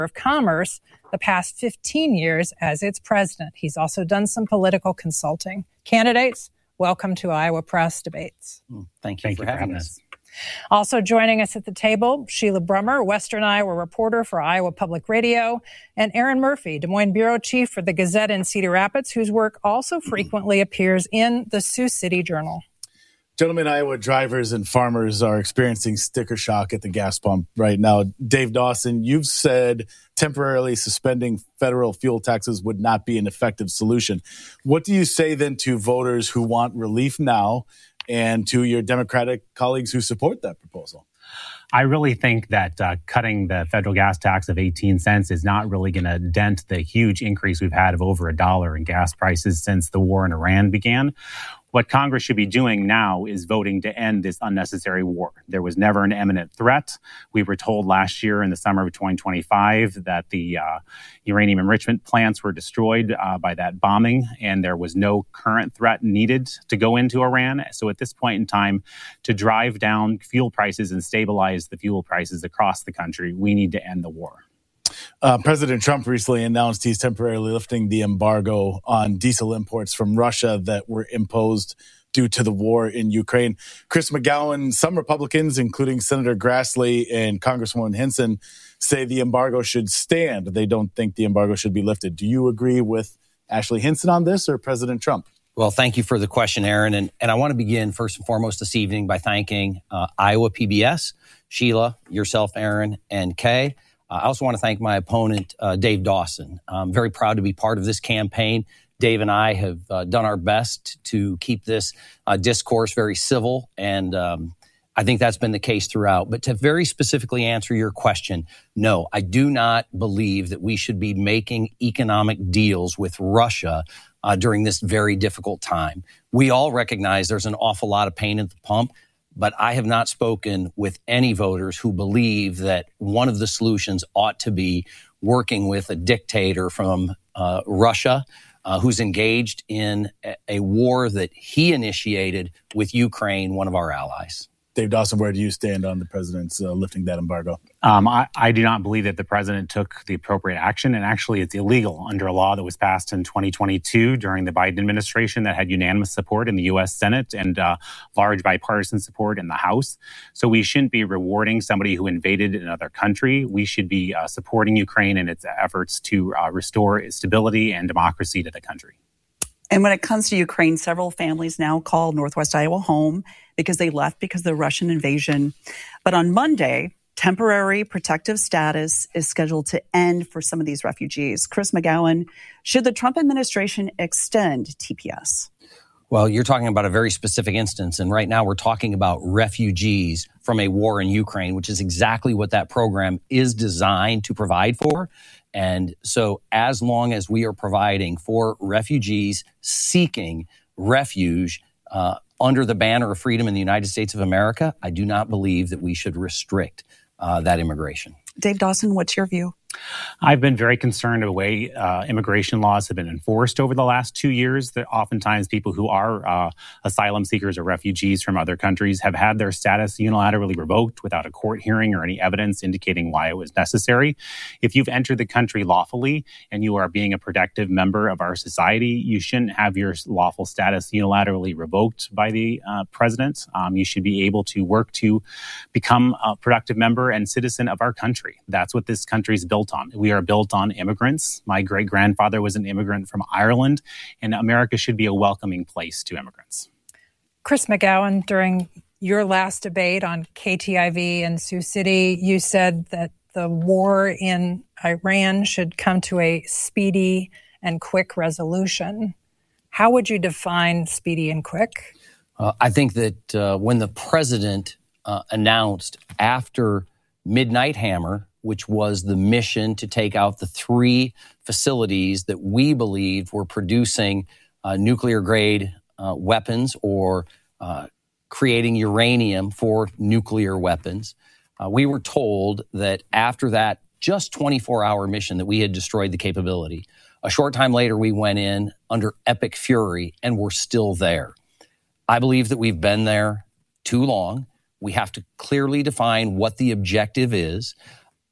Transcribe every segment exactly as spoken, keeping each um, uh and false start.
of Commerce the past fifteen years as its president. He's also done some political consulting. Candidates, welcome to Iowa Press Debates. Thank you, Thank for, you having for having us. us. Also joining us at the table, Sheila Brummer, Western Iowa reporter for Iowa Public Radio, and Aaron Murphy, Des Moines bureau chief for the Gazette in Cedar Rapids, whose work also frequently appears in the Sioux City Journal. Gentlemen, Iowa drivers and farmers are experiencing sticker shock at the gas pump right now. Dave Dawson, you've said temporarily suspending federal fuel taxes would not be an effective solution. What do you say then to voters who want relief now and to your Democratic colleagues who support that proposal? I really think that uh, cutting the federal gas tax of eighteen cents is not really going to dent the huge increase we've had of over a dollar in gas prices since the war in Iran began. What Congress should be doing now is voting to end this unnecessary war. There was never an imminent threat. We were told last year in the summer of twenty twenty-five that the uh, uranium enrichment plants were destroyed uh, by that bombing, and there was no current threat needed to go into Iran. So at this point in time, to drive down fuel prices and stabilize the fuel prices across the country, we need to end the war. Uh, President Trump recently announced he's temporarily lifting the embargo on diesel imports from Russia that were imposed due to the war in Ukraine. Chris McGowan, some Republicans, including Senator Grassley and Congresswoman Hinson, say the embargo should stand. They don't think the embargo should be lifted. Do you agree with Ashley Hinson on this or President Trump? Well, thank you for the question, Aaron. And, and I want to begin first and foremost this evening by thanking uh, Iowa P B S, Sheila, yourself, Aaron, and Kay. I also want to thank my opponent, uh, Dave Dawson. I'm very proud to be part of this campaign. Dave and I have uh, done our best to keep this uh, discourse very civil, and um, I think that's been the case throughout. But to very specifically answer your question, no, I do not believe that we should be making economic deals with Russia uh, during this very difficult time. We all recognize there's an awful lot of pain at the pump. But I have not spoken with any voters who believe that one of the solutions ought to be working with a dictator from uh, Russia uh, who's engaged in a, a war that he initiated with Ukraine, one of our allies. Dave Dawson, where do you stand on the president's uh, lifting that embargo? Um, I, I do not believe that the president took the appropriate action. And actually, it's illegal under a law that was passed in twenty twenty-two during the Biden administration that had unanimous support in the U S Senate and uh, large bipartisan support in the House. So we shouldn't be rewarding somebody who invaded another country. We should be uh, supporting Ukraine in its efforts to uh, restore stability and democracy to the country. And when it comes to Ukraine, several families now call Northwest Iowa home because they left because of the Russian invasion. But on Monday, temporary protective status is scheduled to end for some of these refugees. Chris McGowan, should the Trump administration extend T P S? Well, you're talking about a very specific instance. And right now we're talking about refugees from a war in Ukraine, which is exactly what that program is designed to provide for. And so as long as we are providing for refugees seeking refuge uh, under the banner of freedom in the United States of America, I do not believe that we should restrict uh, that immigration. Dave Dawson, what's your view? I've been very concerned of the way uh, immigration laws have been enforced over the last two years. That oftentimes people who are uh, asylum seekers or refugees from other countries have had their status unilaterally revoked without a court hearing or any evidence indicating why it was necessary. If you've entered the country lawfully and you are being a productive member of our society, you shouldn't have your lawful status unilaterally revoked by the uh, president. Um, you should be able to work to become a productive member and citizen of our country. That's what this country is built on. We are built on immigrants. My great-grandfather was an immigrant from Ireland, and America should be a welcoming place to immigrants. Chris McGowan, during your last debate on K T I V in Sioux City, you said that the war in Iran should come to a speedy and quick resolution. How would you define speedy and quick? Uh, I think that uh, when the president uh, announced after Midnight Hammer, which was the mission to take out the three facilities that we believed were producing uh, nuclear-grade uh, weapons or uh, creating uranium for nuclear weapons. Uh, we were told that after that just twenty-four hour mission that we had destroyed the capability. A short time later, we went in under epic fury, and we're still there. I believe that we've been there too long. We have to clearly define what the objective is.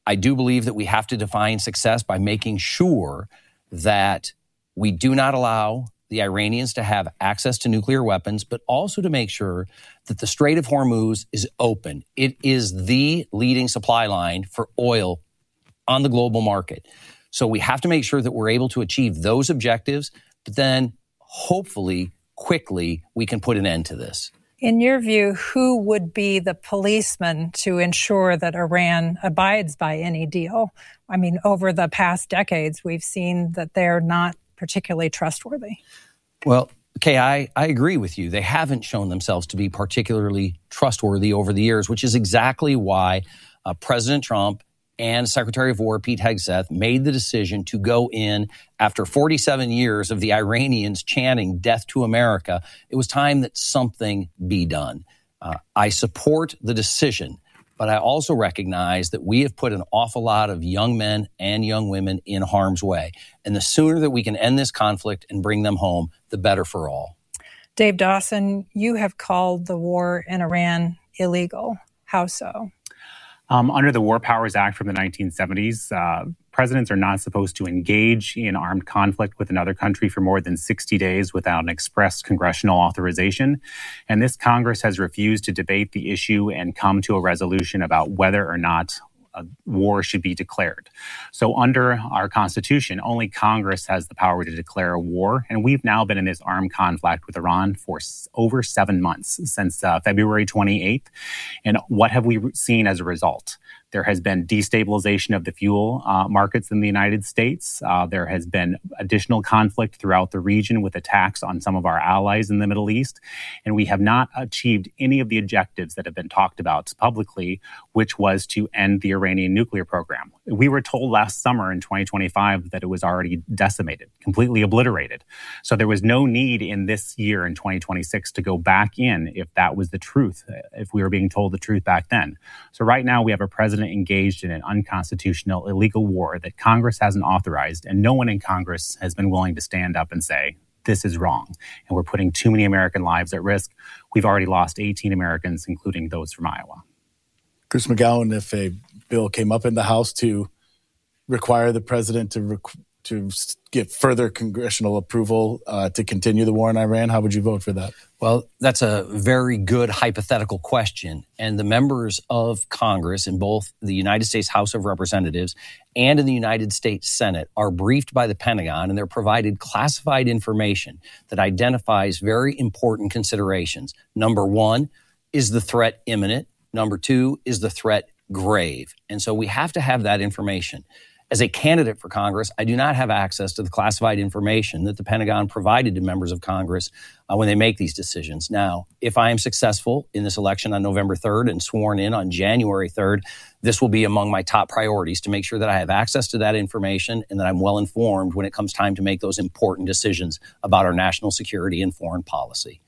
I do believe that we have to define success by making sure that we do not allow the Iranians to have access to nuclear weapons, but also to make sure that the Strait of Hormuz is open. It is the leading supply line for oil on the global market. So we have to make sure that we're able to achieve those objectives, but then hopefully, quickly, we can put an end to this. In your view, who would be the policeman to ensure that Iran abides by any deal? I mean, over the past decades, we've seen that they're not particularly trustworthy. Well, Kay, I, I agree with you. They haven't shown themselves to be particularly trustworthy over the years, which is exactly why uh, President Trump and Secretary of War Pete Hegseth made the decision to go in after forty-seven years of the Iranians chanting death to America. It was time that something be done. Uh, I support the decision, but I also recognize that we have put an awful lot of young men and young women in harm's way. And the sooner that we can end this conflict and bring them home, the better for all. Dave Dawson, you have called the war in Iran illegal. How so? Um, under the War Powers Act from the nineteen seventies, uh, presidents are not supposed to engage in armed conflict with another country for more than sixty days without an express congressional authorization. And this Congress has refused to debate the issue and come to a resolution about whether or not a war should be declared. So under our Constitution, only Congress has the power to declare a war. And we've now been in this armed conflict with Iran for over seven months, since uh, February twenty-eighth. And what have we seen as a result? There has been destabilization of the fuel uh, markets in the United States. Uh, there has been additional conflict throughout the region with attacks on some of our allies in the Middle East. And we have not achieved any of the objectives that have been talked about publicly, which was to end the Iranian nuclear program. We were told last summer in twenty twenty-five that it was already decimated, completely obliterated. So there was no need in this year in twenty twenty-six to go back in if that was the truth, if we were being told the truth back then. So right now we have a president engaged in an unconstitutional, illegal war that Congress hasn't authorized, and no one in Congress has been willing to stand up and say, this is wrong, and we're putting too many American lives at risk. We've already lost eighteen Americans, including those from Iowa. Chris McGowan, if a bill came up in the House to require the president to rec- to get further congressional approval uh, to continue the war in Iran, how would you vote for that? Well, that's a very good hypothetical question. And the members of Congress in both the United States House of Representatives and in the United States Senate are briefed by the Pentagon, and they're provided classified information that identifies very important considerations. Number one, is the threat imminent? Number two, is the threat grave? And so we have to have that information. As a candidate for Congress, I do not have access to the classified information that the Pentagon provided to members of Congress uh, when they make these decisions. Now, if I am successful in this election on November third and sworn in on January third, this will be among my top priorities to make sure that I have access to that information and that I'm well informed when it comes time to make those important decisions about our national security and foreign policy.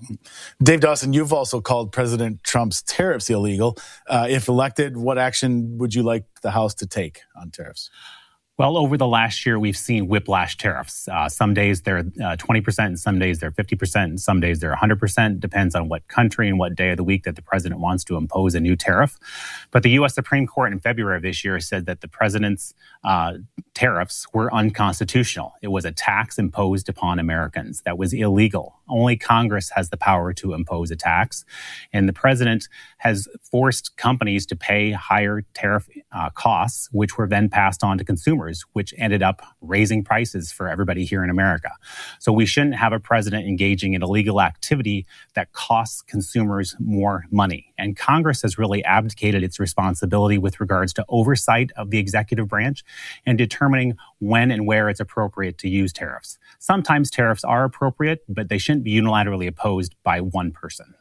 Dave Dawson, you've also called President Trump's tariffs illegal. Uh, if elected, what action would you like the House to take on tariffs? Well, over the last year, we've seen whiplash tariffs. Uh, some days they're uh, twenty percent, and some days they're fifty percent, and some days they're one hundred percent. Depends on what country and what day of the week that the president wants to impose a new tariff. But the U S Supreme Court in February of this year said that the president's uh, tariffs were unconstitutional. It was a tax imposed upon Americans that was illegal. Only Congress has the power to impose a tax. And the president has forced companies to pay higher tariff uh, costs, which were then passed on to consumers, which ended up raising prices for everybody here in America. So we shouldn't have a president engaging in illegal activity that costs consumers more money. And Congress has really abdicated its responsibility with regards to oversight of the executive branch and determining when and where it's appropriate to use tariffs. Sometimes tariffs are appropriate, but they shouldn't be unilaterally opposed by one person.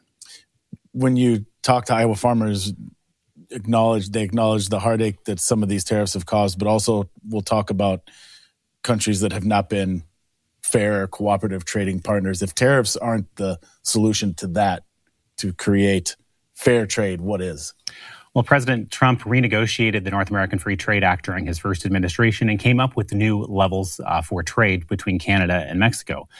When you talk to Iowa farmers, acknowledge they acknowledge the heartache that some of these tariffs have caused, but also we'll talk about countries that have not been fair, cooperative trading partners. If tariffs aren't the solution to that, to create fair trade, what is? Well, President Trump renegotiated the North American Free Trade Act during his first administration and came up with new levels uh, for trade between Canada and Mexico.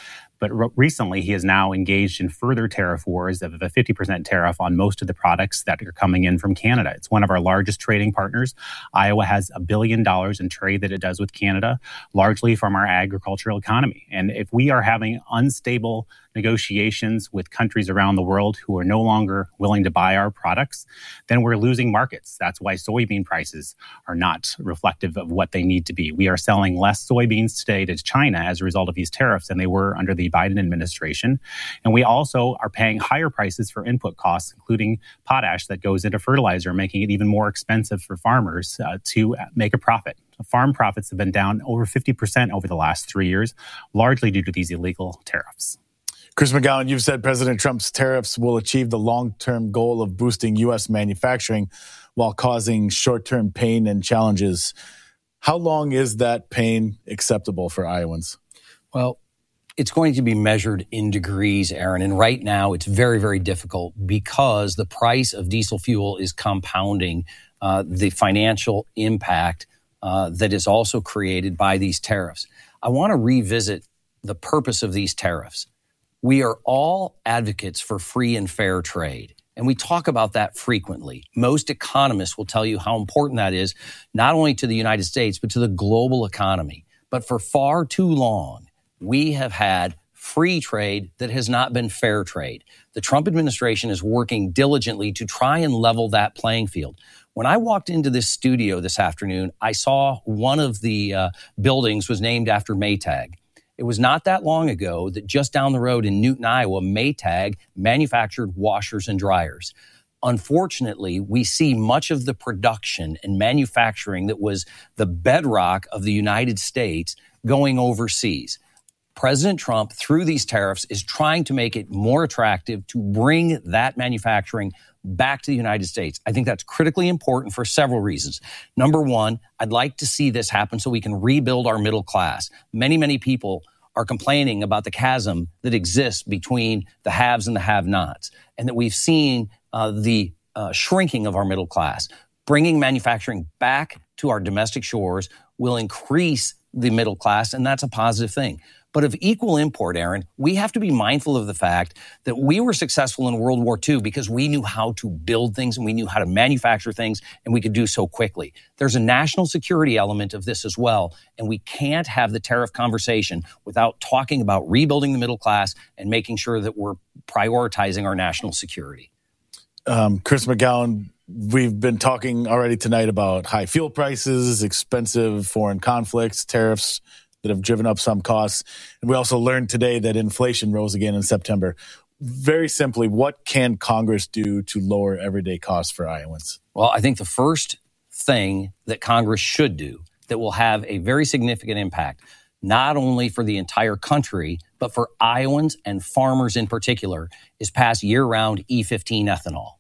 But re- recently, he has now engaged in further tariff wars of a fifty percent tariff on most of the products that are coming in from Canada. It's one of our largest trading partners. Iowa has a billion dollars in trade that it does with Canada, largely from our agricultural economy. And if we are having unstable negotiations with countries around the world who are no longer willing to buy our products, then we're losing markets. That's why soybean prices are not reflective of what they need to be. We are selling less soybeans today to China as a result of these tariffs than they were under the Biden administration. And we also are paying higher prices for input costs, including potash that goes into fertilizer, making it even more expensive for farmers uh, to make a profit. Farm profits have been down over fifty percent over the last three years, largely due to these illegal tariffs. Chris McGowan, you've said President Trump's tariffs will achieve the long-term goal of boosting U S manufacturing while causing short-term pain and challenges. How long is that pain acceptable for Iowans? Well, it's going to be measured in degrees, Aaron. And right now, it's very, very difficult because the price of diesel fuel is compounding uh, the financial impact uh, that is also created by these tariffs. I want to revisit the purpose of these tariffs. We are all advocates for free and fair trade, and we talk about that frequently. Most economists will tell you how important that is, not only to the United States, but to the global economy. But for far too long, we have had free trade that has not been fair trade. The Trump administration is working diligently to try and level that playing field. When I walked into this studio this afternoon, I saw one of the uh, buildings was named after Maytag. It was not that long ago that just down the road in Newton, Iowa, Maytag manufactured washers and dryers. Unfortunately, we see much of the production and manufacturing that was the bedrock of the United States going overseas. President Trump, through these tariffs, is trying to make it more attractive to bring that manufacturing back to the United States. I think that's critically important for several reasons. Number one, I'd like to see this happen so we can rebuild our middle class. Many, many people are complaining about the chasm that exists between the haves and the have-nots, and that we've seen uh, the uh, shrinking of our middle class. Bringing manufacturing back to our domestic shores will increase the middle class, and that's a positive thing. But of equal import, Aaron, we have to be mindful of the fact that we were successful in World War Two because we knew how to build things and we knew how to manufacture things, and we could do so quickly. There's a national security element of this as well, and we can't have the tariff conversation without talking about rebuilding the middle class and making sure that we're prioritizing our national security. Um, Chris McGowan, we've been talking already tonight about high fuel prices, expensive foreign conflicts, tariffs that have driven up some costs. And we also learned today that inflation rose again in September. Very simply, what can Congress do to lower everyday costs for Iowans? Well, I think the first thing that Congress should do that will have a very significant impact, not only for the entire country, but for Iowans and farmers in particular, is pass year-round E fifteen ethanol.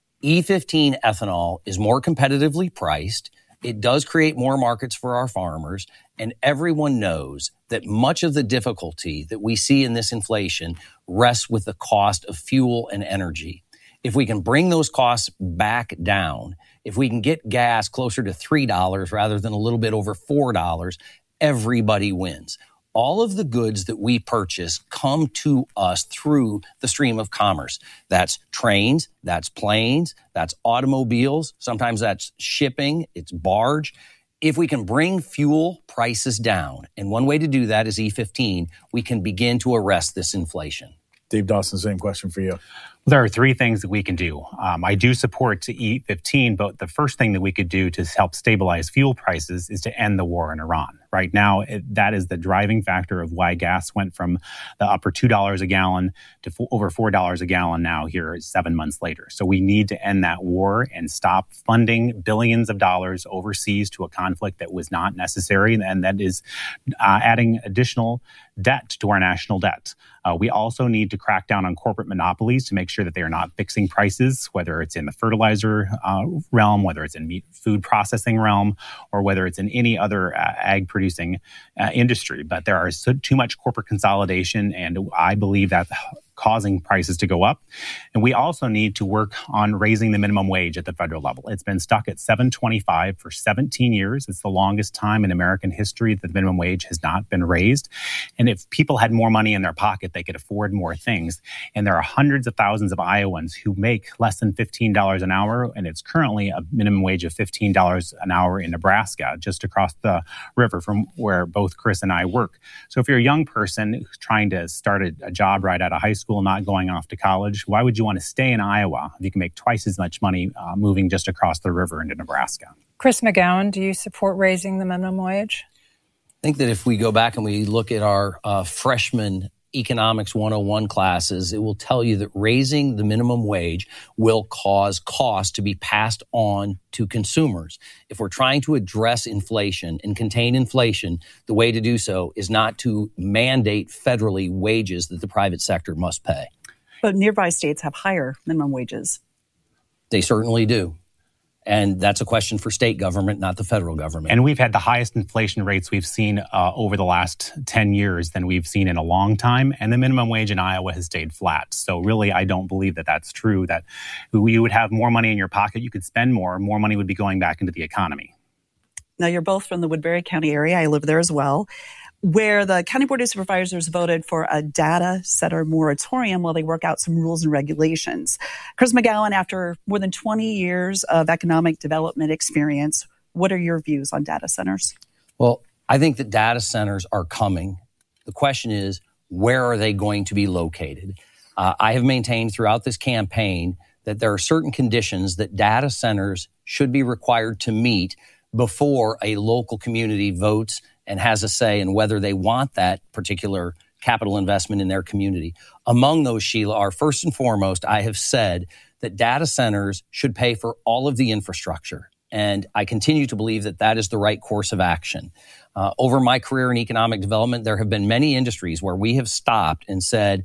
E fifteen ethanol is more competitively priced. It does create more markets for our farmers, and everyone knows that much of the difficulty that we see in this inflation rests with the cost of fuel and energy. If we can bring those costs back down, if we can get gas closer to three dollars rather than a little bit over four dollars, everybody wins. All of the goods that we purchase come to us through the stream of commerce. That's trains, that's planes, that's automobiles. Sometimes that's shipping, it's barge. If we can bring fuel prices down, and one way to do that is E fifteen, we can begin to arrest this inflation. Dave Dawson, same question for you. There are three things that we can do. Um, I do support E fifteen, but the first thing that we could do to help stabilize fuel prices is to end the war in Iran. Right now, it, that is the driving factor of why gas went from the upper two dollars a gallon to f- over four dollars a gallon now here seven months later. So we need to end that war and stop funding billions of dollars overseas to a conflict that was not necessary, and that is uh, adding additional debt to our national debt. Uh, we also need to crack down on corporate monopolies to make sure that they are not fixing prices, whether it's in the fertilizer uh, realm, whether it's in meat food processing realm, or whether it's in any other uh, ag producing uh, industry. But there are so, too much corporate consolidation, and I believe that causing prices to go up. And we also need to work on raising the minimum wage at the federal level. It's been stuck at seven twenty-five for seventeen years. It's the longest time in American history that the minimum wage has not been raised. And if people had more money in their pocket, they could afford more things. And there are hundreds of thousands of Iowans who make less than fifteen dollars an hour, and it's currently a minimum wage of fifteen dollars an hour in Nebraska, just across the river from where both Chris and I work. So if you're a young person trying to start a, a job right out of high school, not going off to college, why would you want to stay in Iowa if you can make twice as much money uh, moving just across the river into Nebraska? Chris McGowan, do you support raising the minimum wage? I think that if we go back and we look at our uh, freshman Economics one oh one classes, it will tell you that raising the minimum wage will cause costs to be passed on to consumers. If we're trying to address inflation and contain inflation, the way to do so is not to mandate federally wages that the private sector must pay. But nearby states have higher minimum wages. They certainly do. And that's a question for state government, not the federal government. And we've had the highest inflation rates we've seen uh, over the last ten years than we've seen in a long time. And the minimum wage in Iowa has stayed flat. So really, I don't believe that that's true, that you would have more money in your pocket, you could spend more, more money would be going back into the economy. Now, you're both from the Woodbury County area. I live there as well, where the County Board of Supervisors voted for a data center moratorium while they work out some rules and regulations. Chris McGowan, after more than twenty years of economic development experience, what are your views on data centers? Well, I think that data centers are coming. The question is, where are they going to be located? Uh, I have maintained throughout this campaign that there are certain conditions that data centers should be required to meet before a local community votes and has a say in whether they want that particular capital investment in their community. Among those, Sheila, are first and foremost, I have said that data centers should pay for all of the infrastructure. And I continue to believe that that is the right course of action. Uh, over my career in economic development, there have been many industries where we have stopped and said,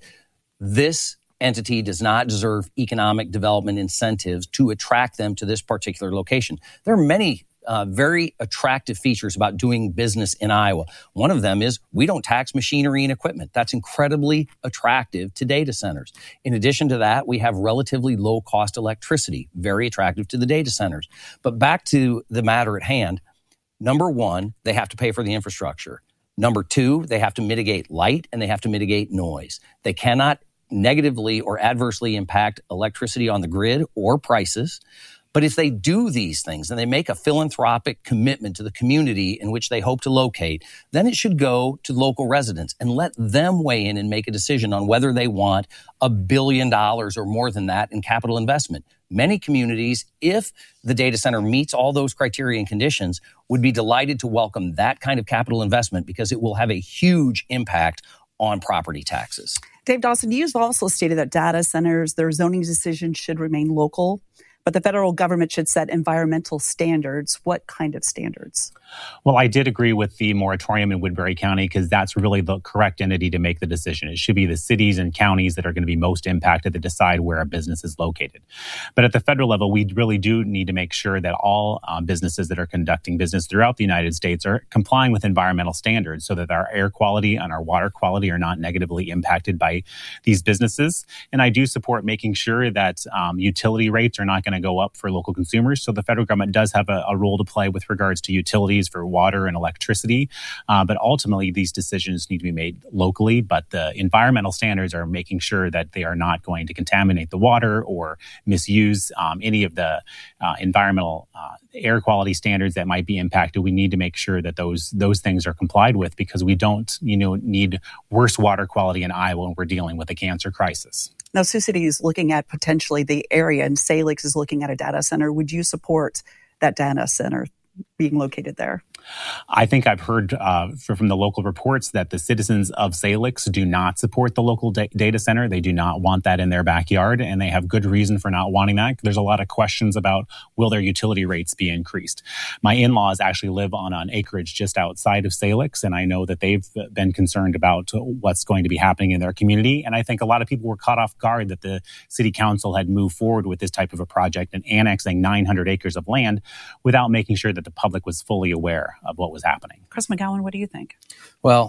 this entity does not deserve economic development incentives to attract them to this particular location. There are many Uh, very attractive features about doing business in Iowa. One of them is we don't tax machinery and equipment. That's incredibly attractive to data centers. In addition to that, we have relatively low cost electricity, very attractive to the data centers. But back to the matter at hand, number one, they have to pay for the infrastructure. Number two, they have to mitigate light and they have to mitigate noise. They cannot negatively or adversely impact electricity on the grid or prices. But if they do these things and they make a philanthropic commitment to the community in which they hope to locate, then it should go to local residents and let them weigh in and make a decision on whether they want a billion dollars or more than that in capital investment. Many communities, if the data center meets all those criteria and conditions, would be delighted to welcome that kind of capital investment because it will have a huge impact on property taxes. Dave Dawson, you've also stated that data centers, their zoning decisions should remain local, but the federal government should set environmental standards. What kind of standards? Well, I did agree with the moratorium in Woodbury County because that's really the correct entity to make the decision. It should be the cities and counties that are going to be most impacted that decide where a business is located. But at the federal level, we really do need to make sure that all um, businesses that are conducting business throughout the United States are complying with environmental standards so that our air quality and our water quality are not negatively impacted by these businesses. And I do support making sure that um, utility rates are not going to go up for local consumers. So the federal government does have a, a role to play with regards to utilities for water and electricity. Uh, but ultimately, these decisions need to be made locally. But the environmental standards are making sure that they are not going to contaminate the water or misuse um, any of the uh, environmental uh, air quality standards that might be impacted. We need to make sure that those those things are complied with because we don't, you know, need worse water quality in Iowa when we're dealing with a cancer crisis. Now, Sioux City is looking at potentially the area, and Salix is looking at a data center. Would you support that data center being located there? I think I've heard uh, from the local reports that the citizens of Salix do not support the local da- data center. They do not want that in their backyard, and they have good reason for not wanting that. There's a lot of questions about will their utility rates be increased. My in-laws actually live on an acreage just outside of Salix, and I know that they've been concerned about what's going to be happening in their community. And I think a lot of people were caught off guard that the city council had moved forward with this type of a project and annexing nine hundred acres of land without making sure that the public was fully aware of what was happening. Chris McGowan, what do you think? Well,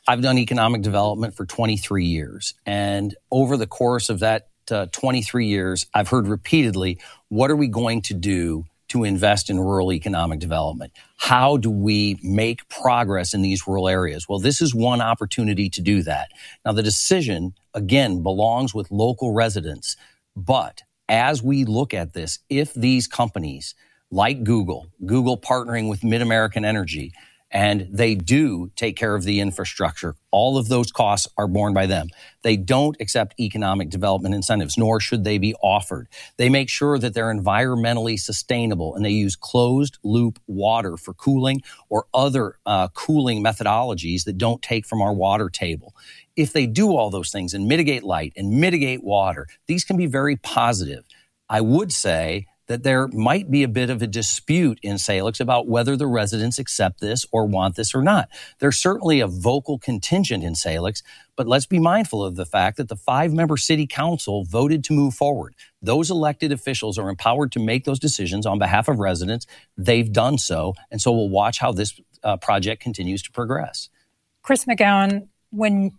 I've done economic development for twenty-three years. And over the course of that uh, twenty-three years, I've heard repeatedly, what are we going to do to invest in rural economic development? How do we make progress in these rural areas? Well, this is one opportunity to do that. Now, the decision, again, belongs with local residents. But as we look at this, if these companies like Google, Google partnering with MidAmerican Energy, and they do take care of the infrastructure, all of those costs are borne by them. They don't accept economic development incentives, nor should they be offered. They make sure that they're environmentally sustainable, and they use closed-loop water for cooling or other uh, cooling methodologies that don't take from our water table. If they do all those things and mitigate light and mitigate water, these can be very positive. I would say that there might be a bit of a dispute in Salix about whether the residents accept this or want this or not. There's certainly a vocal contingent in Salix, but let's be mindful of the fact that the five-member city council voted to move forward. Those elected officials are empowered to make those decisions on behalf of residents. They've done so, and so we'll watch how this uh, project continues to progress. Chris McGowan, when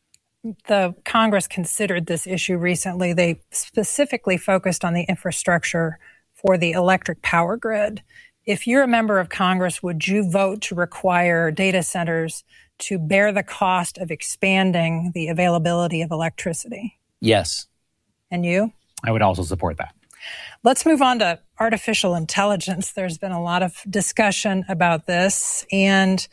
the Congress considered this issue recently, they specifically focused on the infrastructure for the electric power grid. If you're a member of Congress, would you vote to require data centers to bear the cost of expanding the availability of electricity? Yes. And you? I would also support that. Let's move on to artificial intelligence. There's been a lot of discussion about this. And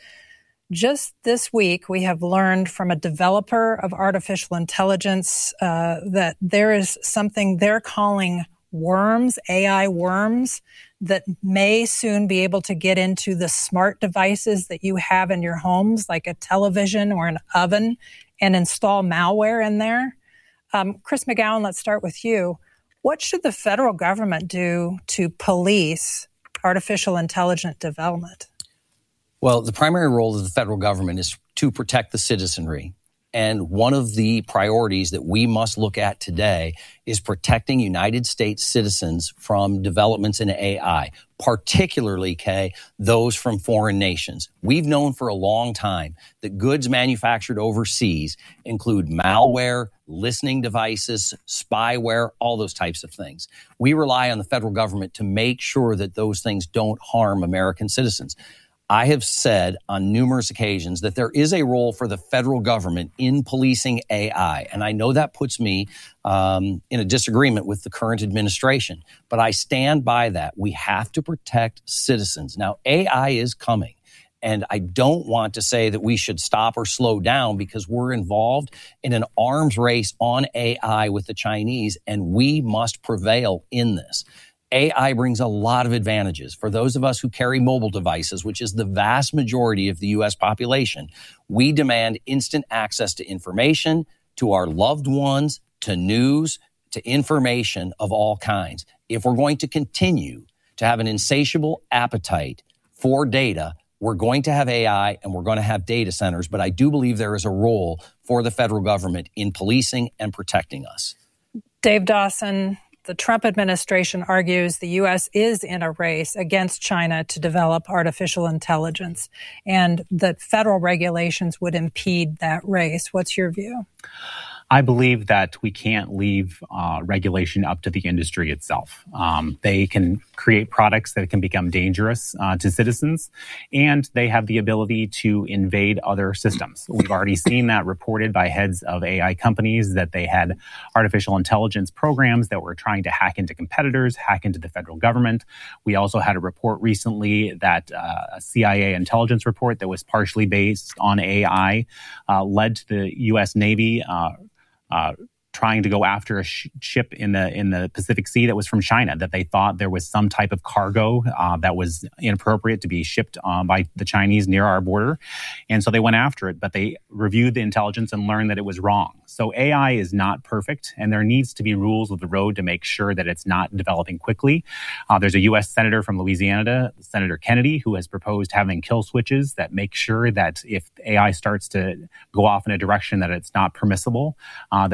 just this week, we have learned from a developer of artificial intelligence uh, that there is something they're calling worms, A I worms, that may soon be able to get into the smart devices that you have in your homes, like a television or an oven, and install malware in there. Um, Chris McGowan, let's start with you. What should the federal government do to police artificial intelligence development? Well, the primary role of the federal government is to protect the citizenry. And one of the priorities that we must look at today is protecting United States citizens from developments in A I, particularly, Kay, those from foreign nations. We've known for a long time that goods manufactured overseas include malware, listening devices, spyware, all those types of things. We rely on the federal government to make sure that those things don't harm American citizens. I have said on numerous occasions that there is a role for the federal government in policing A I. And I know that puts me um, in a disagreement with the current administration, but I stand by that. We have to protect citizens. Now, A I is coming, and I don't want to say that we should stop or slow down because we're involved in an arms race on A I with the Chinese, and we must prevail in this. A I brings a lot of advantages. For those of us who carry mobile devices, which is the vast majority of the U S population, we demand instant access to information, to our loved ones, to news, to information of all kinds. If we're going to continue to have an insatiable appetite for data, we're going to have A I and we're going to have data centers. But I do believe there is a role for the federal government in policing and protecting us. Dave Dawson, the Trump administration argues the U S is in a race against China to develop artificial intelligence, and that federal regulations would impede that race. What's your view? I believe that we can't leave uh, regulation up to the industry itself. Um, they can create products that can become dangerous uh, to citizens, and they have the ability to invade other systems. We've already seen that reported by heads of A I companies that they had artificial intelligence programs that were trying to hack into competitors, hack into the federal government. We also had a report recently that uh, a C I A intelligence report that was partially based on A I uh, led to the U S Navy uh, Uh, trying to go after a sh- ship in the in the Pacific Sea that was from China, that they thought there was some type of cargo uh, that was inappropriate to be shipped uh, by the Chinese near our border. And so they went after it, but they reviewed the intelligence and learned that it was wrong. So A I is not perfect, and there needs to be rules of the road to make sure that it's not developing quickly. Uh, there's a U S senator from Louisiana, Senator Kennedy, who has proposed having kill switches that make sure that if A I starts to go off in a direction that it's not permissible, uh, that they can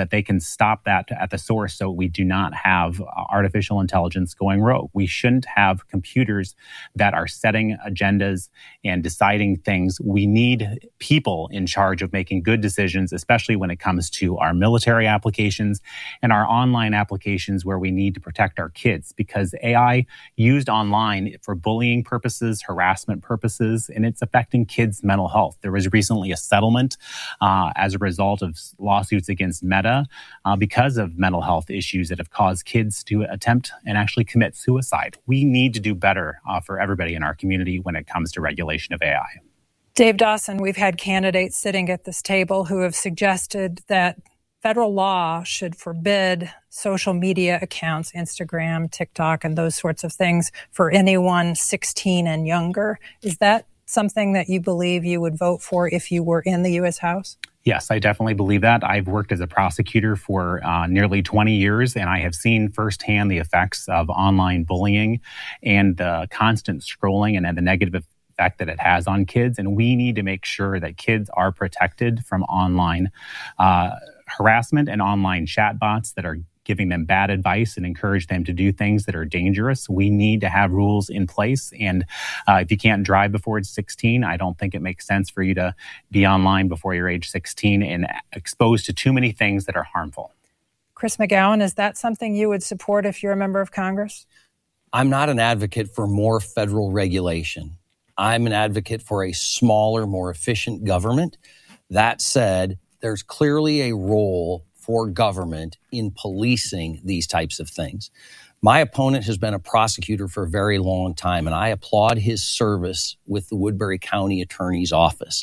stop that at the source so we do not have artificial intelligence going rogue. We shouldn't have computers that are setting agendas and deciding things. We need people in charge of making good decisions, especially when it comes to our military applications and our online applications where we need to protect our kids, because A I used online for bullying purposes, harassment purposes, and it's affecting kids' mental health. There was recently a settlement uh, as a result of lawsuits against Meta uh, because of mental health issues that have caused kids to attempt and actually commit suicide. We need to do better uh, for everybody in our community when it comes to regulation of A I. Dave Dawson, we've had candidates sitting at this table who have suggested that federal law should forbid social media accounts, Instagram, TikTok, and those sorts of things for anyone sixteen and younger. Is that something that you believe you would vote for if you were in the U S House? Yes, I definitely believe that. I've worked as a prosecutor for uh, nearly twenty years, and I have seen firsthand the effects of online bullying and the constant scrolling and the negative effect that it has on kids. And we need to make sure that kids are protected from online uh, harassment and online chatbots that are giving them bad advice and encourage them to do things that are dangerous. We need to have rules in place. And uh, if you can't drive before it's sixteen, I don't think it makes sense for you to be online before you're age sixteen and exposed to too many things that are harmful. Chris McGowan, is that something you would support if you're a member of Congress? I'm not an advocate for more federal regulation. I'm an advocate for a smaller, more efficient government. That said, there's clearly a role for government in policing these types of things. My opponent has been a prosecutor for a very long time, and I applaud his service with the Woodbury County Attorney's Office.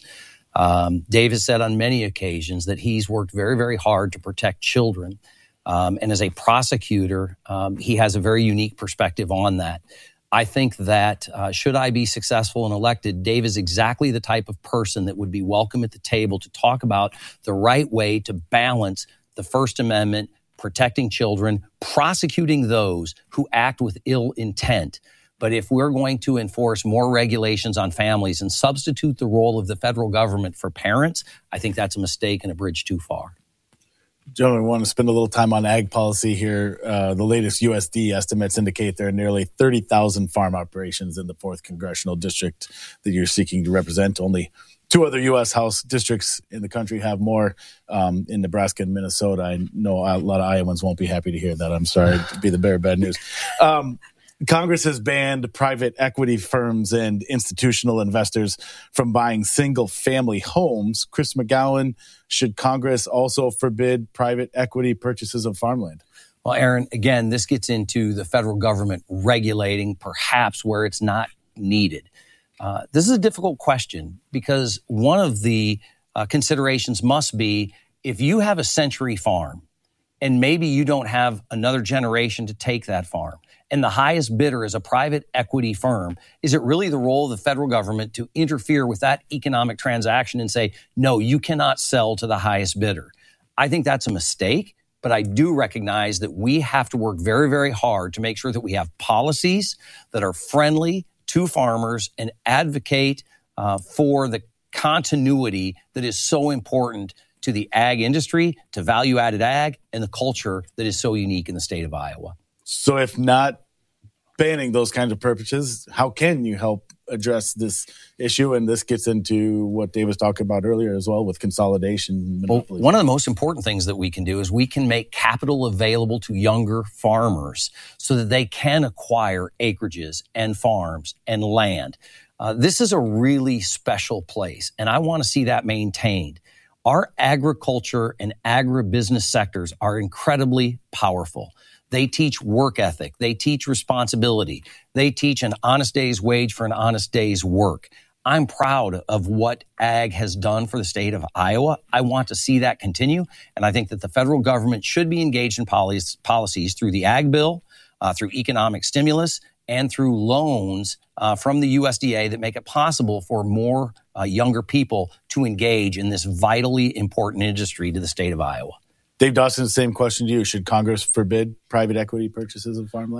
Um, Dave has said on many occasions that he's worked very, very hard to protect children. Um, and as a prosecutor, um, he has a very unique perspective on that. I think that uh, should I be successful and elected, Dave is exactly the type of person that would be welcome at the table to talk about the right way to balance the First Amendment, protecting children, prosecuting those who act with ill intent. But if we're going to enforce more regulations on families and substitute the role of the federal government for parents, I think that's a mistake and a bridge too far. Gentlemen, we want to spend a little time on ag policy here. Uh, the latest U S D estimates indicate there are nearly thirty thousand farm operations in the fourth Congressional District that you're seeking to represent. Only two other U S House districts in the country have more, um, in Nebraska and Minnesota. I know a lot of Iowans won't be happy to hear that. I'm sorry to be the bearer of bad news. Um, Congress has banned private equity firms and institutional investors from buying single-family homes. Chris McGowan, should Congress also forbid private equity purchases of farmland? Well, Aaron, again, this gets into the federal government regulating perhaps where it's not needed. Uh, this is a difficult question because one of the uh, considerations must be if you have a century farm and maybe you don't have another generation to take that farm, and the highest bidder is a private equity firm, is it really the role of the federal government to interfere with that economic transaction and say, no, you cannot sell to the highest bidder? I think that's a mistake, but I do recognize that we have to work very, very hard to make sure that we have policies that are friendly to farmers and advocate uh, for the continuity that is so important to the ag industry, to value-added ag, and the culture that is so unique in the state of Iowa. So if not banning those kinds of purchases, how can you help address this issue? And this gets into what Dave was talking about earlier as well with consolidation. Well, one of the most important things that we can do is we can make capital available to younger farmers so that they can acquire acreages and farms and land. Uh, this is a really special place, and I want to see that maintained. Our agriculture and agribusiness sectors are incredibly powerful. They teach work ethic. They teach responsibility. They teach an honest day's wage for an honest day's work. I'm proud of what ag has done for the state of Iowa. I want to see that continue. And I think that the federal government should be engaged in policies through the ag bill, uh, through economic stimulus, and through loans uh, from the U S D A that make it possible for more uh, younger people to engage in this vitally important industry to the state of Iowa. Dave Dawson, same question to you. Should Congress forbid private equity purchases of farmland?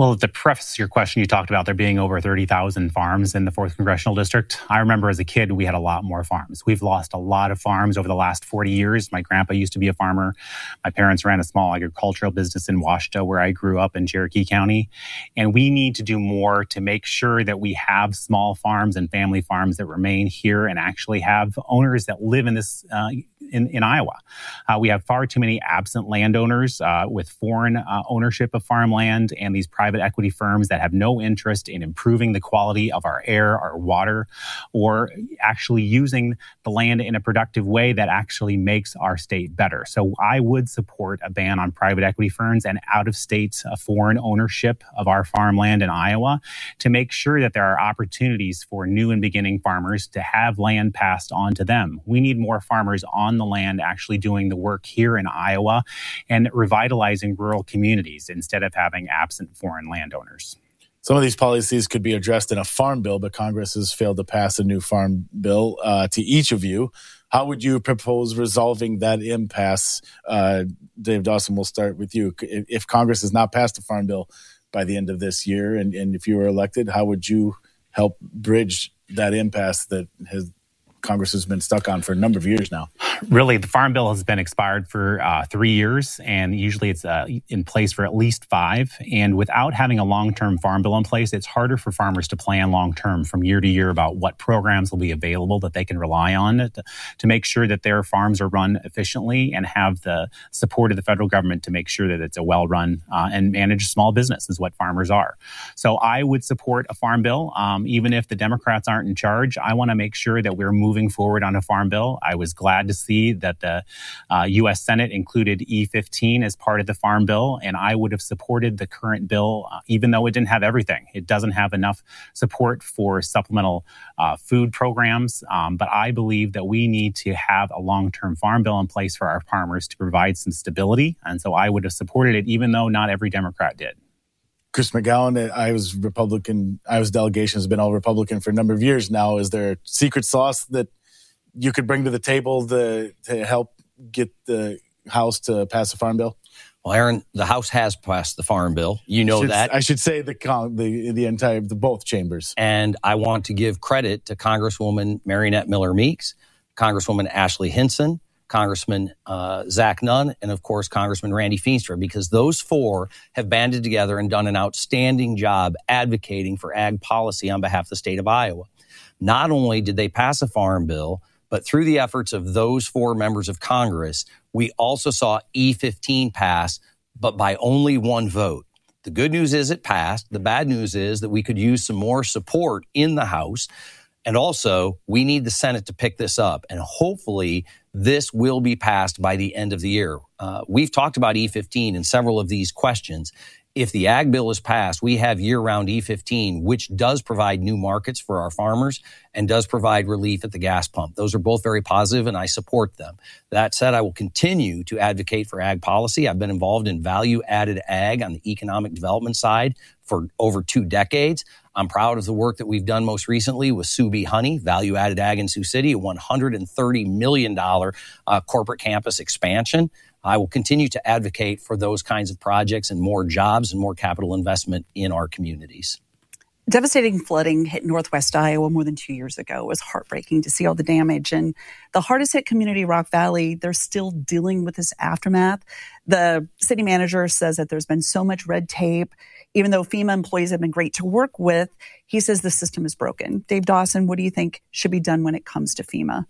Well, to preface your question, you talked about there being over thirty thousand farms in the fourth Congressional District. I remember as a kid, we had a lot more farms. We've lost a lot of farms over the last forty years. My grandpa used to be a farmer. My parents ran a small agricultural business in Washita, where I grew up in Cherokee County. And we need to do more to make sure that we have small farms and family farms that remain here and actually have owners that live in this uh, in, in Iowa. Uh, we have far too many absent landowners uh, with foreign uh, ownership of farmland and these private equity firms that have no interest in improving the quality of our air, our water, or actually using the land in a productive way that actually makes our state better. So I would support a ban on private equity firms and out-of-state uh, foreign ownership of our farmland in Iowa to make sure that there are opportunities for new and beginning farmers to have land passed on to them. We need more farmers on the land actually doing the work here in Iowa and revitalizing rural communities instead of having absent foreign landowners. Some of these policies could be addressed in a farm bill, but Congress has failed to pass a new farm bill. Uh, to each of you, how would you propose resolving that impasse? Uh, Dave Dawson, we'll start with you. If, if Congress has not passed a farm bill by the end of this year, and, and if you were elected, how would you help bridge that impasse that has Congress has been stuck on for a number of years now? Really, the Farm Bill has been expired for uh, three years, and usually it's uh, in place for at least five. And without having a long-term Farm Bill in place, it's harder for farmers to plan long-term from year to year about what programs will be available that they can rely on to, to make sure that their farms are run efficiently and have the support of the federal government to make sure that it's a well-run uh, and managed small business is what farmers are. So I would support a Farm Bill. Um, even if the Democrats aren't in charge, I want to make sure that we're moving forward on a Farm Bill. I was glad to see that the uh, U S Senate included E fifteen as part of the Farm Bill, and I would have supported the current bill, uh, even though it didn't have everything. It doesn't have enough support for supplemental uh, food programs, um, but I believe that we need to have a long-term Farm Bill in place for our farmers to provide some stability, and so I would have supported it, even though not every Democrat did. Chris McGowan, I was Republican. Iowa's delegation has been all Republican for a number of years now. Is there a secret sauce that you could bring to the table to, to help get the House to pass a farm bill? Well, Aaron, the House has passed the farm bill. You know should, that. I should say the the the entire the both chambers. And I want to give credit to Congresswoman Mariannette Miller Meeks, Congresswoman Ashley Hinson, Congressman uh, Zach Nunn, and of course, Congressman Randy Feenstra, because those four have banded together and done an outstanding job advocating for ag policy on behalf of the state of Iowa. Not only did they pass a farm bill, but through the efforts of those four members of Congress, we also saw E fifteen pass, but by only one vote. The good news is it passed. The bad news is that we could use some more support in the House. And also, we need the Senate to pick this up. And hopefully, this will be passed by the end of the year. Uh, we've talked about E fifteen in several of these questions. If the ag bill is passed, we have year-round E fifteen, which does provide new markets for our farmers and does provide relief at the gas pump. Those are both very positive, and I support them. That said, I will continue to advocate for ag policy. I've been involved in value-added ag on the economic development side for over two decades. I'm proud of the work that we've done most recently with Sioux Bee Honey, value-added ag in Sioux City, a one hundred thirty million dollars uh, corporate campus expansion. I will continue to advocate for those kinds of projects and more jobs and more capital investment in our communities. Devastating flooding hit Northwest Iowa more than two years ago. It was heartbreaking to see all the damage. And the hardest hit community, Rock Valley, they're still dealing with this aftermath. The city manager says that there's been so much red tape. Even though FEMA employees have been great to work with, he says the system is broken. Dave Dawson, what do you think should be done when it comes to FEMA?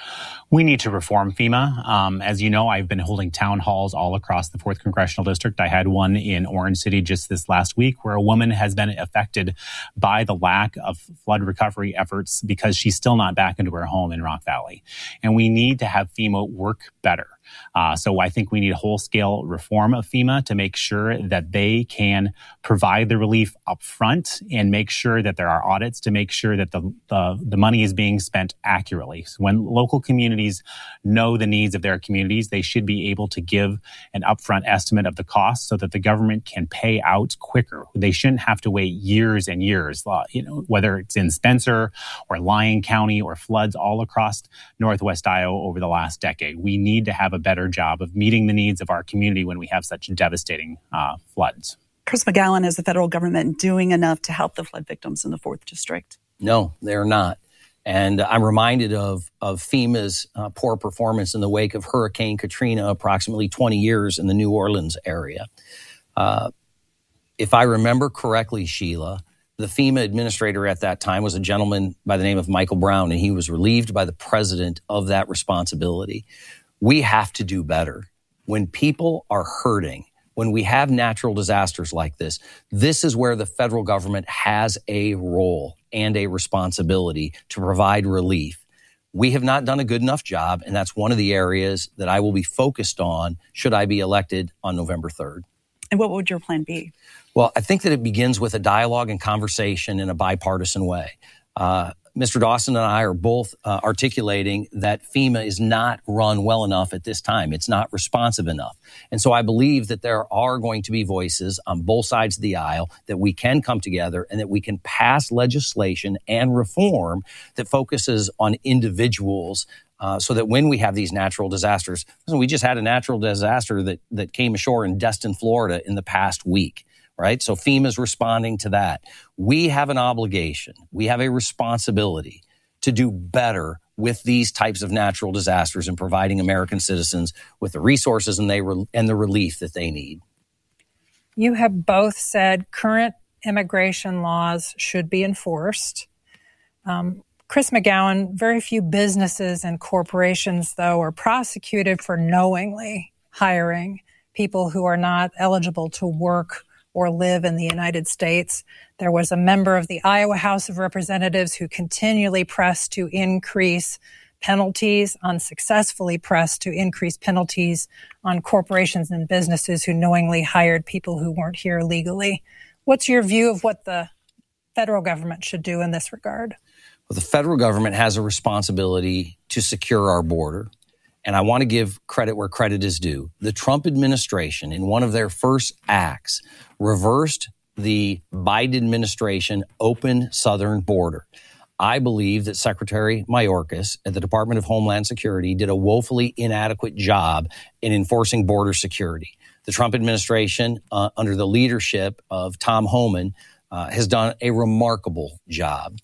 We need to reform FEMA. Um, as you know, I've been holding town halls all across the fourth Congressional District. I had one in Orange City just this last week where a woman has been affected by the lack of flood recovery efforts because she's still not back into her home in Rock Valley. And we need to have FEMA work better. Uh, so I think we need whole-scale reform of FEMA to make sure that they can provide the relief up front and make sure that there are audits to make sure that the, the, the money is being spent accurately. So when local communities know the needs of their communities, they should be able to give an upfront estimate of the cost so that the government can pay out quicker. They shouldn't have to wait years and years, uh, you know, whether it's in Spencer or Lyon County or floods all across Northwest Iowa over the last decade. We need to have a better job of meeting the needs of our community when we have such devastating uh, floods. Chris McGowan, is the federal government doing enough to help the flood victims in the fourth District? No, they're not. And I'm reminded of, of FEMA's uh, poor performance in the wake of Hurricane Katrina approximately twenty years in the New Orleans area. Uh, if I remember correctly, Sheila, the FEMA administrator at that time was a gentleman by the name of Michael Brown, and he was relieved by the president of that responsibility. We have to do better. When people are hurting, when we have natural disasters like this, this is where the federal government has a role and a responsibility to provide relief. We have not done a good enough job, and that's one of the areas that I will be focused on should I be elected on November third. And what would your plan be? Well, I think that it begins with a dialogue and conversation in a bipartisan way. Uh, Mister Dawson and I are both uh, articulating that FEMA is not run well enough at this time. It's not responsive enough. And so I believe that there are going to be voices on both sides of the aisle that we can come together and that we can pass legislation and reform that focuses on individuals uh, so that when we have these natural disasters, we just had a natural disaster that, that came ashore in Destin, Florida in the past week. Right? So FEMA is responding to that. We have an obligation. We have a responsibility to do better with these types of natural disasters and providing American citizens with the resources and they re- and the relief that they need. You have both said current immigration laws should be enforced. Um, Chris McGowan, very few businesses and corporations, though, are prosecuted for knowingly hiring people who are not eligible to work or live in the United States. There was a member of the Iowa House of Representatives who continually pressed to increase penalties, unsuccessfully pressed to increase penalties on corporations and businesses who knowingly hired people who weren't here legally. What's your view of what the federal government should do in this regard? Well, the federal government has a responsibility to secure our border. And I want to give credit where credit is due. The Trump administration, in one of their first acts, reversed the Biden administration open southern border. I believe that Secretary Mayorkas at the Department of Homeland Security did a woefully inadequate job in enforcing border security. The Trump administration, uh, under the leadership of Tom Homan, uh, has done a remarkable job.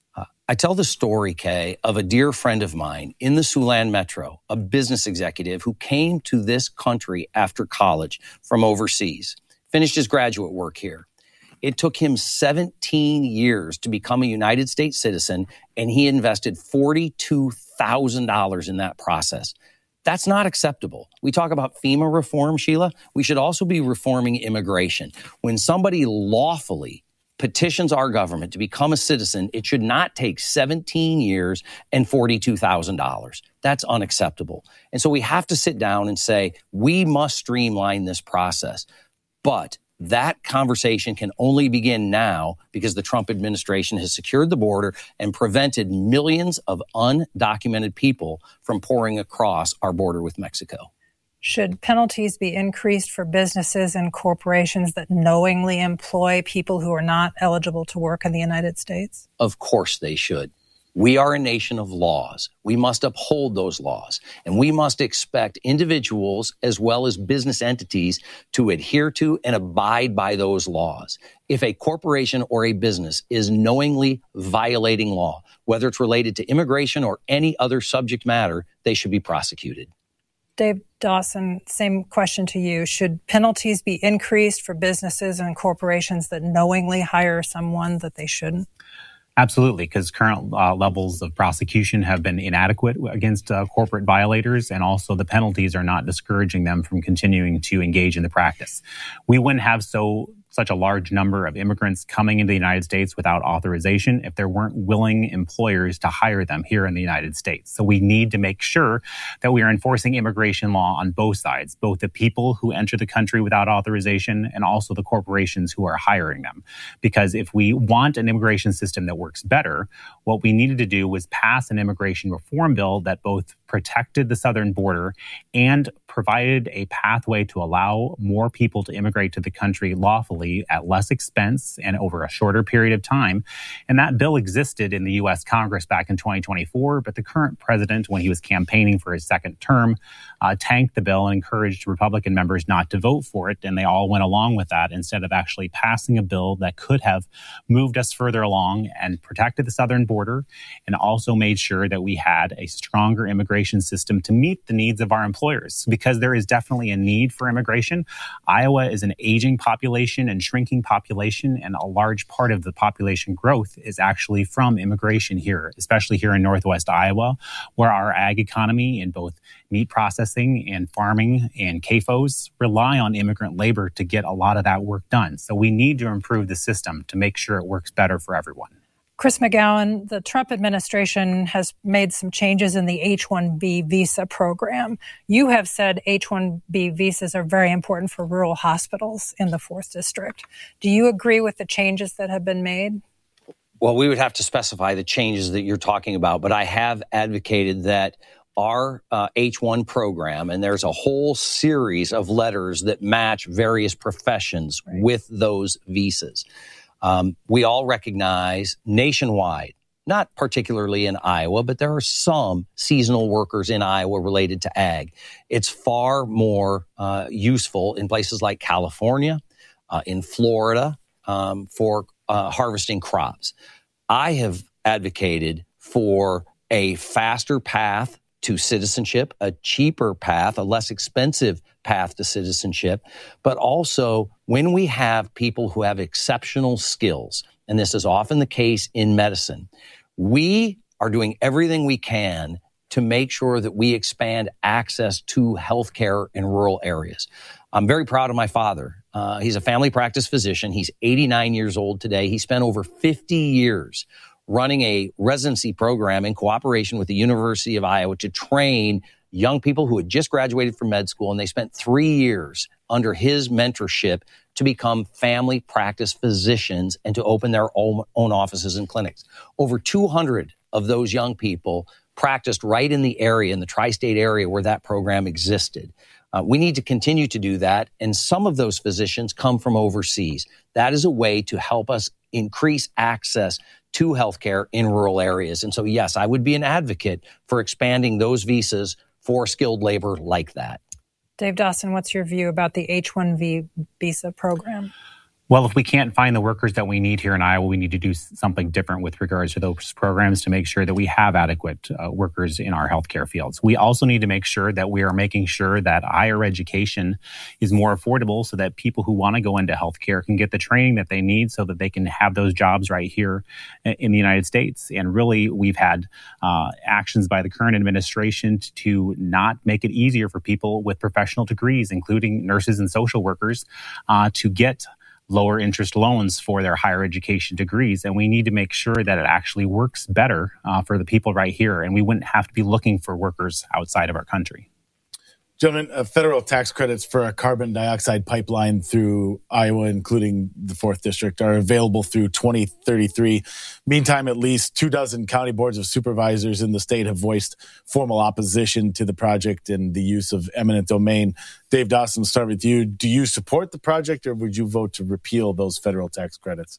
I tell the story, Kay, of a dear friend of mine in the Siouxland Metro, a business executive who came to this country after college from overseas, finished his graduate work here. It took him seventeen years to become a United States citizen, and he invested forty-two thousand dollars in that process. That's not acceptable. We talk about FEMA reform, Sheila. We should also be reforming immigration. When somebody lawfully petitions our government to become a citizen, it should not take seventeen years and forty-two thousand dollars. That's unacceptable. And so we have to sit down and say, we must streamline this process. But that conversation can only begin now because the Trump administration has secured the border and prevented millions of undocumented people from pouring across our border with Mexico. Should penalties be increased for businesses and corporations that knowingly employ people who are not eligible to work in the United States? Of course they should. We are a nation of laws. We must uphold those laws, and we must expect individuals as well as business entities to adhere to and abide by those laws. If a corporation or a business is knowingly violating law, whether it's related to immigration or any other subject matter, they should be prosecuted. Dave Dawson, same question to you. Should penalties be increased for businesses and corporations that knowingly hire someone that they shouldn't? Absolutely, because current uh, levels of prosecution have been inadequate against uh, corporate violators, and also the penalties are not discouraging them from continuing to engage in the practice. We wouldn't have so such a large number of immigrants coming into the United States without authorization if there weren't willing employers to hire them here in the United States. So we need to make sure that we are enforcing immigration law on both sides, both the people who enter the country without authorization and also the corporations who are hiring them. Because if we want an immigration system that works better, what we needed to do was pass an immigration reform bill that both protected the southern border and provided a pathway to allow more people to immigrate to the country lawfully at less expense and over a shorter period of time. And that bill existed in the U S Congress back in twenty twenty-four, but the current president, when he was campaigning for his second term, uh, tanked the bill and encouraged Republican members not to vote for it. And they all went along with that instead of actually passing a bill that could have moved us further along and protected the southern border and also made sure that we had a stronger immigration system to meet the needs of our employers, because there is definitely a need for immigration. Iowa is an aging population and shrinking population, and a large part of the population growth is actually from immigration here, especially here in Northwest Iowa, where our ag economy in both meat processing and farming and C A F Os rely on immigrant labor to get a lot of that work done. So we need to improve the system to make sure it works better for everyone. Chris McGowan, the Trump administration has made some changes in the H one B visa program. You have said H one B visas are very important for rural hospitals in the fourth District. Do you agree with the changes that have been made? Well, we would have to specify the changes that you're talking about, but I have advocated that our uh, H one program, and there's a whole series of letters that match various professions right. with those visas. Um, we all recognize nationwide, not particularly in Iowa, but there are some seasonal workers in Iowa related to ag. It's far more uh, useful in places like California, uh, in Florida, um, for uh, harvesting crops. I have advocated for a faster path to citizenship, a cheaper path, a less expensive path to citizenship, but also when we have people who have exceptional skills, and this is often the case in medicine, we are doing everything we can to make sure that we expand access to healthcare in rural areas. I'm very proud of my father. Uh, he's a family practice physician. He's eighty-nine years old today. He spent over fifty years running a residency program in cooperation with the University of Iowa to train young people who had just graduated from med school, and they spent three years under his mentorship to become family practice physicians and to open their own, own offices and clinics. Over two hundred of those young people practiced right in the area, in the tri-state area where that program existed. Uh, we need to continue to do that, and some of those physicians come from overseas. That is a way to help us increase access to healthcare in rural areas. And so, yes, I would be an advocate for expanding those visas for skilled labor like that. Dave Dawson, what's your view about the H one B visa program? Well, if we can't find the workers that we need here in Iowa, we need to do something different with regards to those programs to make sure that we have adequate uh, workers in our healthcare fields. We also need to make sure that we are making sure that higher education is more affordable so that people who want to go into healthcare can get the training that they need so that they can have those jobs right here in the United States. And really, we've had uh, actions by the current administration to not make it easier for people with professional degrees, including nurses and social workers, uh, to get lower interest loans for their higher education degrees. And we need to make sure that it actually works better uh, for the people right here. And we wouldn't have to be looking for workers outside of our country. Gentlemen, uh, federal tax credits for a carbon dioxide pipeline through Iowa, including the fourth District, are available through twenty thirty-three. Meantime, at least two dozen county boards of supervisors in the state have voiced formal opposition to the project and the use of eminent domain. Dave Dawson, we'll start with you. Do you support the project, or would you vote to repeal those federal tax credits?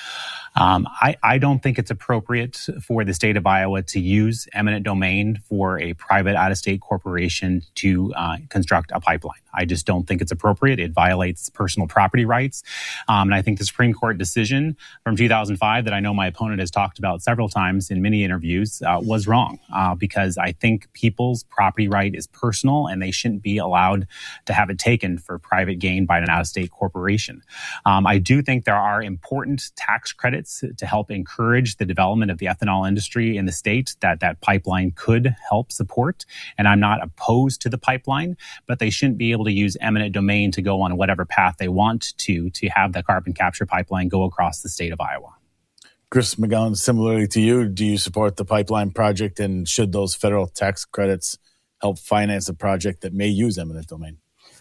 Um, I, I don't think it's appropriate for the state of Iowa to use eminent domain for a private out-of-state corporation to uh, construct a pipeline. I just don't think it's appropriate. It violates personal property rights. Um, and I think the Supreme Court decision from two thousand five that I know my opponent has talked about several times in many interviews uh, was wrong uh, because I think people's property right is personal and they shouldn't be allowed to have it taken for private gain by an out-of-state corporation. Um, I do think there are important tax credits to help encourage the development of the ethanol industry in the state that that pipeline could help support. And I'm not opposed to the pipeline, but they shouldn't be able to use eminent domain to go on whatever path they want to, to have the carbon capture pipeline go across the state of Iowa. Chris McGowan, similarly to you, do you support the pipeline project, and should those federal tax credits help finance a project that may use eminent domain?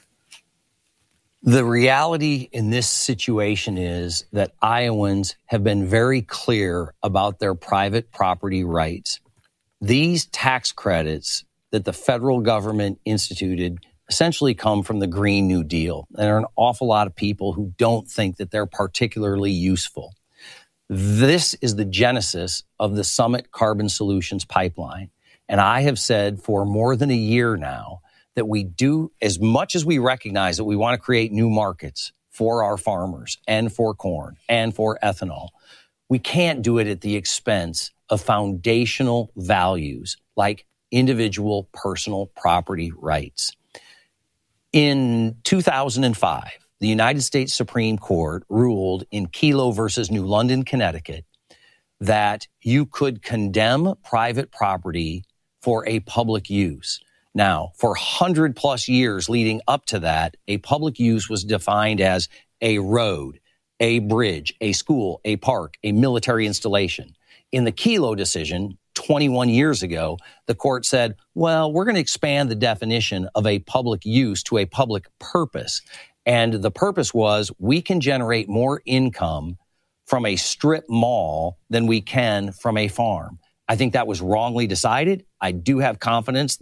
The reality in this situation is that Iowans have been very clear about their private property rights. These tax credits that the federal government instituted essentially come from the Green New Deal. There are an awful lot of people who don't think that they're particularly useful. This is the genesis of the Summit Carbon Solutions pipeline. And I have said for more than a year now that we do, as much as we recognize that we want to create new markets for our farmers and for corn and for ethanol, we can't do it at the expense of foundational values like individual personal property rights. In two thousand five, the United States Supreme Court ruled in Kelo versus New London, Connecticut, that you could condemn private property for a public use. Now, for one hundred plus years leading up to that, a public use was defined as a road, a bridge, a school, a park, a military installation. In the Kelo decision, twenty-one years ago, the court said, well, we're going to expand the definition of a public use to a public purpose. And the purpose was we can generate more income from a strip mall than we can from a farm. I think that was wrongly decided. I do have confidence